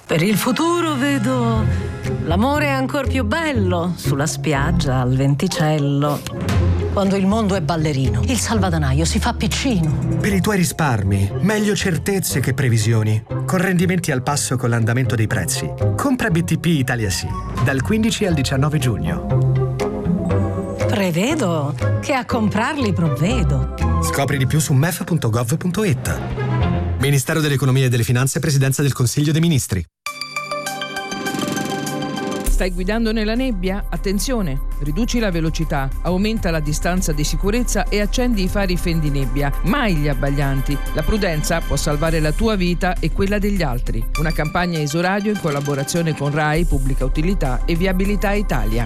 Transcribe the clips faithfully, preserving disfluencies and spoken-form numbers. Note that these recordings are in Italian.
Per il futuro vedo l'amore è ancor più bello sulla spiaggia al venticello. Quando il mondo è ballerino, il salvadanaio si fa piccino. Per i tuoi risparmi, meglio certezze che previsioni. Con rendimenti al passo con l'andamento dei prezzi. Compra B T P Italia Sì, dal quindici al diciannove giugno. Prevedo che a comprarli provvedo. Scopri di più su m e f punto gov punto i t. Ministero dell'Economia e delle Finanze, Presidenza del Consiglio dei Ministri. Stai guidando nella nebbia? Attenzione! Riduci la velocità, aumenta la distanza di sicurezza e accendi i fari fendinebbia. Mai gli abbaglianti. La prudenza può salvare la tua vita e quella degli altri. Una campagna Isoradio in collaborazione con RAI, Pubblica Utilità e Viabilità Italia.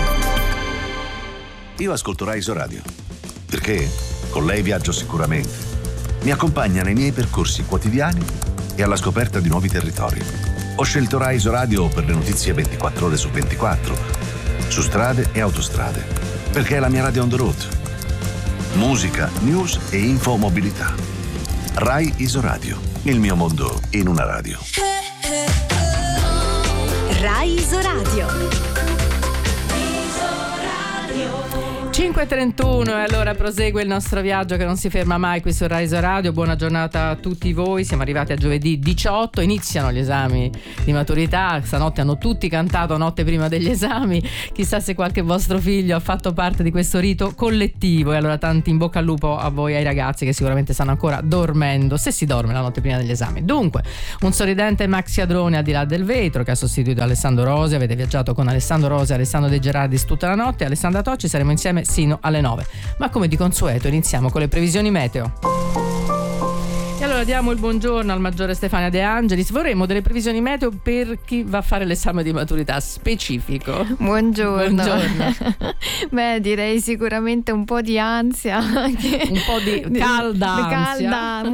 Io ascolto RAI Isoradio perché con lei viaggio sicuramente. Mi accompagna nei miei percorsi quotidiani e alla scoperta di nuovi territori. Ho scelto RAI Isoradio per le notizie ventiquattro ore su ventiquattro, su strade e autostrade, perché è la mia radio on the road. Musica, news e infomobilità. RAI Isoradio, il mio mondo in una radio. RAI Isoradio. cinque e trentuno e allora prosegue il nostro viaggio che non si ferma mai qui su RAI Radio. Buona giornata a tutti voi, siamo arrivati a giovedì diciotto, iniziano gli esami di maturità, stanotte hanno tutti cantato notte prima degli esami, chissà se qualche vostro figlio ha fatto parte di questo rito collettivo, e allora tanti in bocca al lupo a voi, ai ragazzi che sicuramente stanno ancora dormendo, se si dorme la notte prima degli esami. Dunque, un sorridente Max Iadroni al di là del vetro che ha sostituito Alessandro Rosi, avete viaggiato con Alessandro Rosi e Alessandro De Gerardis tutta la notte, Alessandra Tocci, saremo insieme sino alle nove, ma come di consueto iniziamo con le previsioni meteo. E allora diamo il buongiorno al maggiore Stefania De Angelis. Vorremmo delle previsioni meteo per chi va a fare l'esame di maturità specifico. Buongiorno. Buongiorno. Beh, direi sicuramente un po' di ansia, un po' di calda di ansia. calda